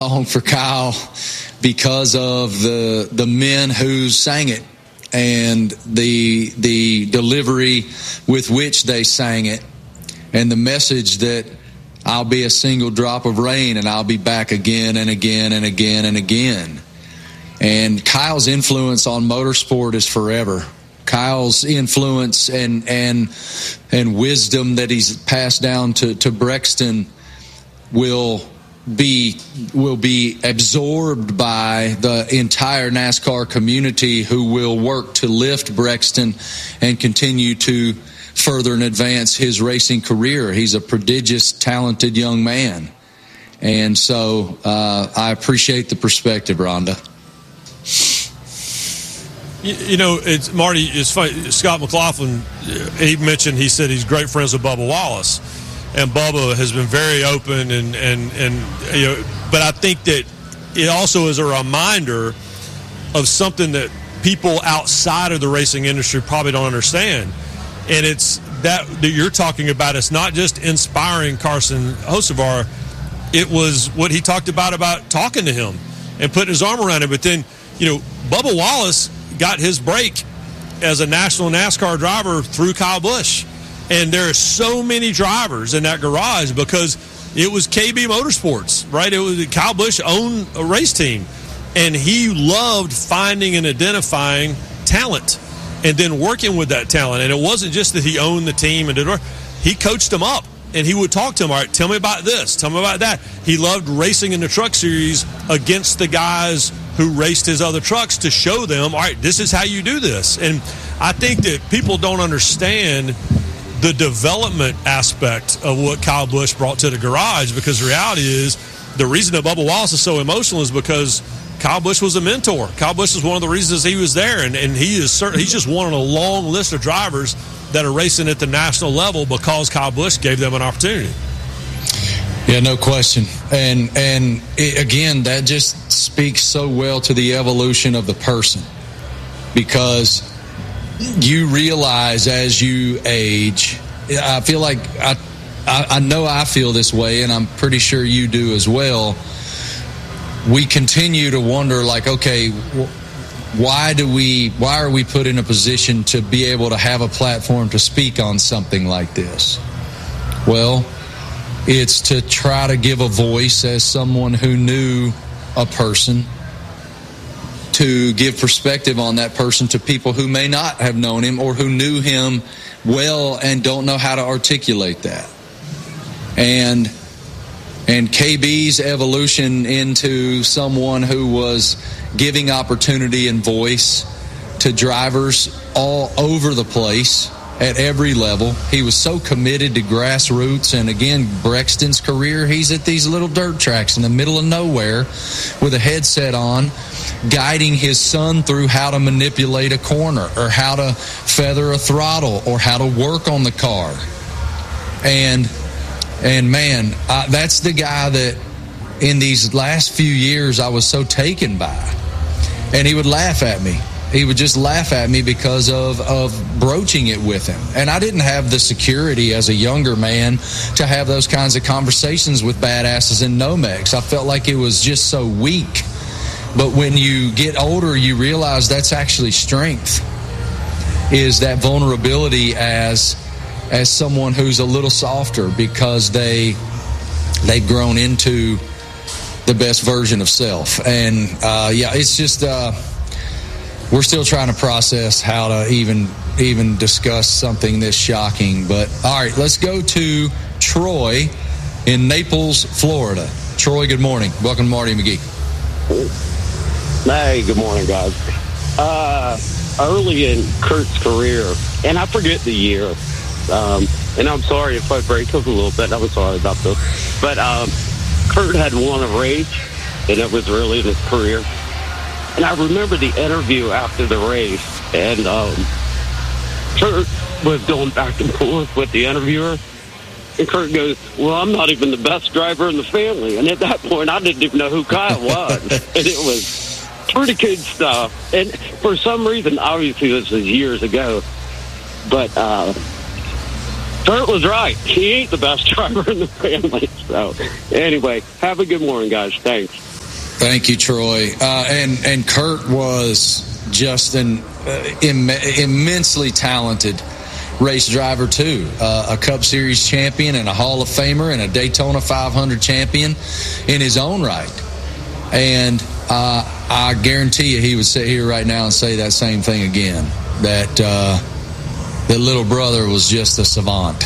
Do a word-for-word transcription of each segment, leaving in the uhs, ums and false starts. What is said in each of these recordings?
song for Kyle because of the the men who sang it and the the delivery with which they sang it and the message that I'll be a single drop of rain and I'll be back again and again and again and again. And Kyle's influence on motorsport is forever. Kyle's influence and and and wisdom that he's passed down to, to Brexton will be will be absorbed by the entire NASCAR community, who will work to lift Brexton and continue to further and advance his racing career. He's a prodigious, talented young man. And so uh, I appreciate the perspective, Rhonda. You, you know, it's Marty, it's funny, Scott McLaughlin, he mentioned, he said he's great friends with Bubba Wallace. And Bubba has been very open, and, and, and you know, but I think that it also is a reminder of something that people outside of the racing industry probably don't understand. And it's that, that you're talking about. It's not just inspiring Carson Hocevar. It was what he talked about, about talking to him and putting his arm around him. But then, you know, Bubba Wallace got his break as a national NASCAR driver through Kyle Busch. And there are so many drivers in that garage because it was K B Motorsports, right? It was Kyle Busch owned a race team, and he loved finding and identifying talent and then working with that talent. And it wasn't just that he owned the team and did work. He coached them up, and he would talk to them. All right, tell me about this. Tell me about that. He loved racing in the truck series against the guys who raced his other trucks to show them, all right, this is how you do this. And I think that people don't understand the development aspect of what Kyle Busch brought to the garage, because the reality is the reason that Bubba Wallace is so emotional is because Kyle Busch was a mentor. Kyle Busch is one of the reasons he was there, and, and he is certain, he's just one on a long list of drivers that are racing at the national level because Kyle Busch gave them an opportunity. Yeah, no question. And, and it, again, that just speaks so well to the evolution of the person, because you realize as you age, I feel like I, I, I know I feel this way, and I'm pretty sure you do as well. We continue to wonder, like, okay, why do we, why are we put in a position to be able to have a platform to speak on something like this? Well, it's to try to give a voice as someone who knew a person, to give perspective on that person to people who may not have known him or who knew him well and don't know how to articulate that. And and K B's evolution into someone who was giving opportunity and voice to drivers all over the place at every level. He was so committed to grassroots. And again, Brexton's career, he's at these little dirt tracks in the middle of nowhere with a headset on, guiding his son through how to manipulate a corner or how to feather a throttle or how to work on the car. And and man, I, that's the guy that in these last few years I was so taken by. And he would laugh at me. He would just laugh at me because of, of broaching it with him. And I didn't have the security as a younger man to have those kinds of conversations with badasses in Nomex. I felt like it was just so weak. But when you get older, you realize that's actually strength, is that vulnerability as as someone who's a little softer because they, they've grown into the best version of self. And, uh, yeah, it's just... Uh, We're still trying to process how to even even discuss something this shocking. But, all right, let's go to Troy in Naples, Florida. Troy, good morning. Welcome to Marty McGee. Hey, good morning, guys. Uh, early in Kurt's career, and I forget the year, um, and I'm sorry if I break up a little bit. I'm sorry about this. But um, Kurt had won a race, and it was early in his career. And I remember the interview after the race, and um, Kurt was going back and forth with the interviewer. And Kurt goes, well, I'm not even the best driver in the family. And at that point, I didn't even know who Kyle was. And it was pretty good stuff. And for some reason, obviously this was years ago, but uh, Kurt was right. He ain't the best driver in the family. So anyway, have a good morning, guys. Thanks. Thank you, Troy. Uh, and, and Kurt was just an uh, Im- immensely talented race driver, too. Uh, a Cup Series champion and a Hall of Famer and a Daytona five hundred champion in his own right. And uh, I guarantee you he would sit here right now and say that same thing again, that uh, the little brother was just a savant.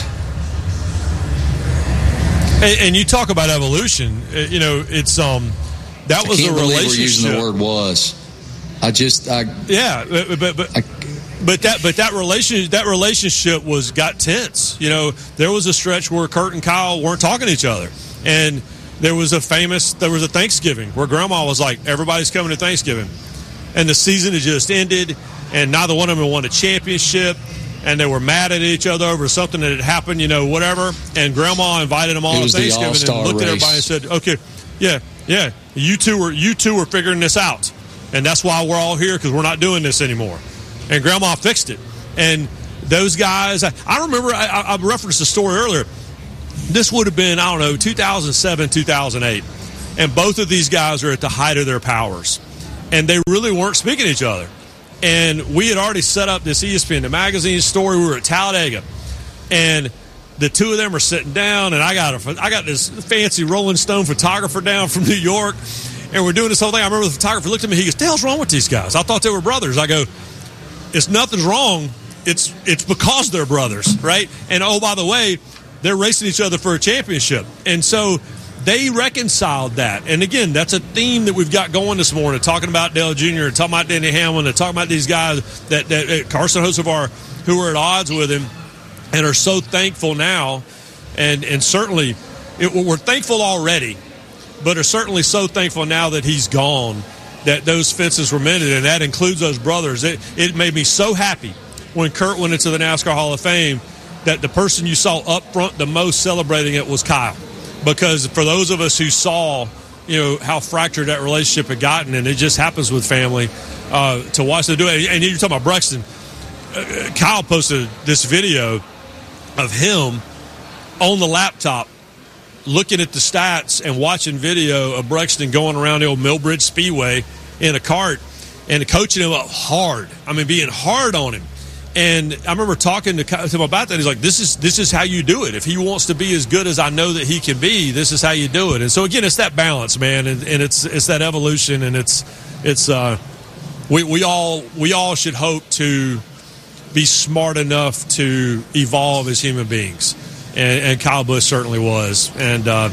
And, and you talk about evolution, you know, it's um, that was I can't a relationship. We're using the word was. I just, I yeah, but but but, I, but that but that relation that relationship was got tense. You know, there was a stretch where Kurt and Kyle weren't talking to each other, and there was a famous there was a Thanksgiving where Grandma was like, "Everybody's coming to Thanksgiving," and the season had just ended, and neither one of them won a championship. And they were mad at each other over something that had happened, you know, whatever. And Grandma invited them all to Thanksgiving and looked race. at everybody and said, "Okay, yeah, yeah, you two were you two were figuring this out, and that's why we're all here because we're not doing this anymore." And Grandma fixed it. And those guys, I, I remember I, I referenced the story earlier. This would have been I don't know two thousand seven, two thousand eight, and both of these guys are at the height of their powers, and they really weren't speaking to each other. And we had already set up this E S P N, the magazine story. We were at Talladega, and the two of them are sitting down, and I got a, I got this fancy Rolling Stone photographer down from New York, and we're doing this whole thing. I remember the photographer looked at me. He goes, "What the hell's wrong with these guys? I thought they were brothers." I go, "It's nothing's wrong. It's it's because they're brothers, right? And oh, by the way, they're racing each other for a championship." And so they reconciled that. And again, that's a theme that we've got going this morning, talking about Dale Junior, talking about Denny Hamlin, talking about these guys that, that, that Carson Hocevar, who are at odds with him and are so thankful now. And, and certainly, it, we're thankful already, but are certainly so thankful now that he's gone, that those fences were mended, and that includes those brothers. It, it made me so happy when Kurt went into the NASCAR Hall of Fame that the person you saw up front the most celebrating it was Kyle. Because for those of us who saw, you know, how fractured that relationship had gotten, and it just happens with family, uh, to watch them do it. And you're talking about Brexton. Uh, Kyle posted this video of him on the laptop looking at the stats and watching video of Brexton going around the old Millbridge Speedway in a cart and coaching him up hard. I mean, being hard on him. And I remember talking to him about that. He's like, this is this is how you do it. If he wants to be as good as I know that he can be, this is how you do it. And so, again, it's that balance, man, and, and it's it's that evolution, and it's it's uh, we we all we all should hope to be smart enough to evolve as human beings, and, and Kyle Busch certainly was. And uh,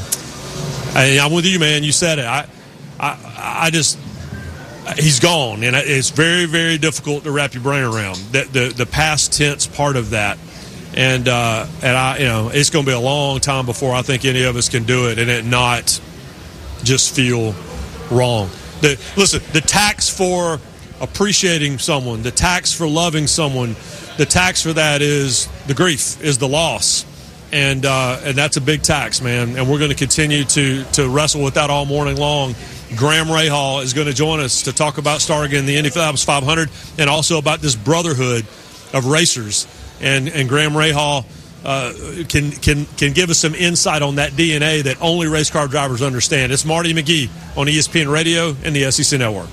I, I'm with you, man. You said it. I I, I just. He's gone, and it's very, very difficult to wrap your brain around the the, the past tense part of that. And uh, and I, you know, it's going to be a long time before I think any of us can do it and it not just feel wrong. The listen, the tax for appreciating someone, the tax for loving someone, the tax for that is the grief, is the loss, and uh, and that's a big tax, man. And we're going to continue to to wrestle with that all morning long. Graham Rahal is going to join us to talk about starting in the Indy five hundred and also about this brotherhood of racers. And and Graham Rahal uh, can can can give us some insight on that D N A that only race car drivers understand. It's Marty McGee on E S P N Radio and the S E C Network.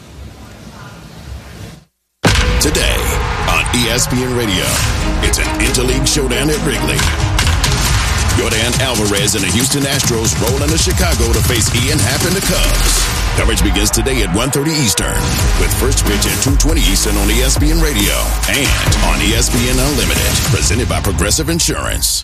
Today on E S P N Radio, it's an Interleague showdown at Wrigley. Yordan Alvarez and the Houston Astros roll into Chicago to face Ian Happ and the Cubs. Coverage begins today at one thirty Eastern, with first pitch at two twenty Eastern on E S P N Radio and on E S P N Unlimited, presented by Progressive Insurance.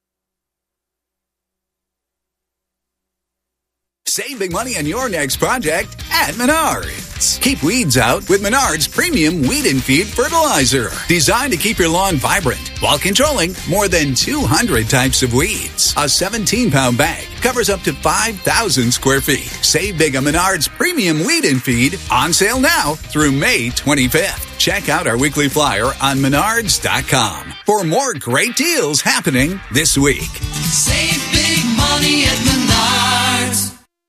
Save big money on your next project at Menards. Keep weeds out with Menards Premium Weed and Feed Fertilizer. Designed to keep your lawn vibrant while controlling more than two hundred types of weeds. A seventeen pound bag covers up to five thousand square feet. Save big on Menards Premium Weed and Feed, on sale now through May twenty-fifth. Check out our weekly flyer on menards dot com for more great deals happening this week. Save big money at Menards.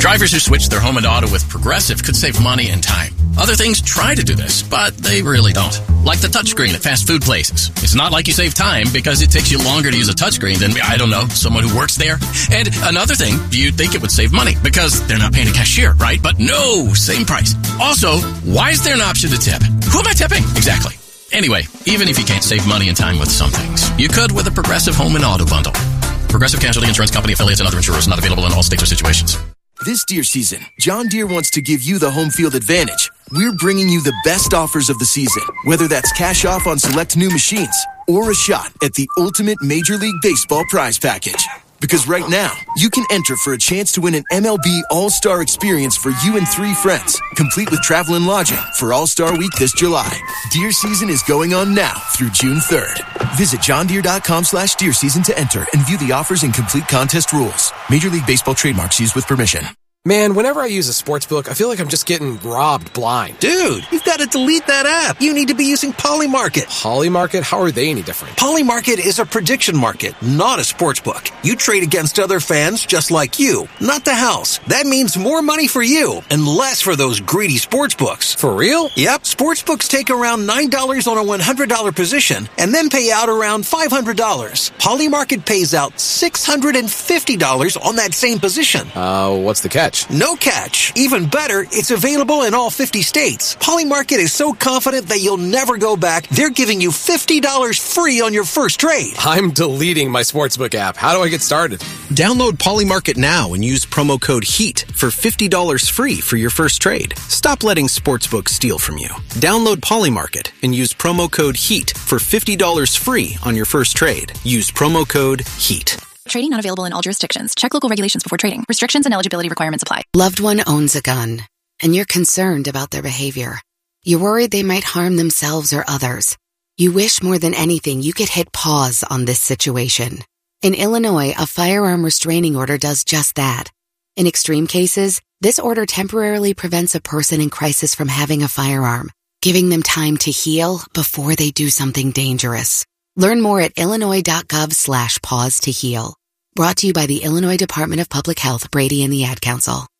Drivers who switch their home and auto with Progressive could save money and time. Other things try to do this, but they really don't. Like the touchscreen at fast food places. It's not like you save time because it takes you longer to use a touchscreen than, I don't know, someone who works there. And another thing, you'd think it would save money because they're not paying a cashier, right? But no, same price. Also, why is there an option to tip? Who am I tipping? Exactly. Anyway, even if you can't save money and time with some things, you could with a Progressive home and auto bundle. Progressive Casualty Insurance Company, affiliates, and other insurers not available in all states or situations. This deer season, John Deere wants to give you the home field advantage. We're bringing you the best offers of the season, whether that's cash off on select new machines or a shot at the ultimate Major League Baseball prize package. Because right now, you can enter for a chance to win an M L B All-Star experience for you and three friends, complete with travel and lodging for All-Star Week this July. Deer season is going on now through June third. Visit johndeere.com slash deer season to enter and view the offers and complete contest rules. Major League Baseball trademarks used with permission. Man, whenever I use a sportsbook, I feel like I'm just getting robbed blind. Dude, you've got to delete that app. You need to be using Polymarket. Polymarket? How are they any different? Polymarket is a prediction market, not a sportsbook. You trade against other fans just like you, not the house. That means more money for you and less for those greedy sportsbooks. For real? Yep. Sportsbooks take around nine dollars on a one hundred dollars position and then pay out around five hundred dollars. Polymarket pays out six hundred fifty dollars on that same position. Uh, what's the catch? No catch. Even better, it's available in all fifty states. Polymarket is so confident that you'll never go back, they're giving you fifty dollars free on your first trade. I'm deleting my sportsbook app. How do I get started? Download Polymarket now and use promo code HEAT for fifty dollars free for your first trade. Stop letting sportsbooks steal from you. Download Polymarket and use promo code HEAT for fifty dollars free on your first trade. Use promo code HEAT. Trading not available in all jurisdictions. Check local regulations before trading. Restrictions and eligibility requirements apply. Loved one owns a gun, and you're concerned about their behavior. You're worried they might harm themselves or others. You wish more than anything you could hit pause on this situation. In Illinois, a firearm restraining order does just that. In extreme cases, this order temporarily prevents a person in crisis from having a firearm, giving them time to heal before they do something dangerous. Learn more at illinois.gov slash pause to heal. Brought to you by the Illinois Department of Public Health, Brady and the Ad Council.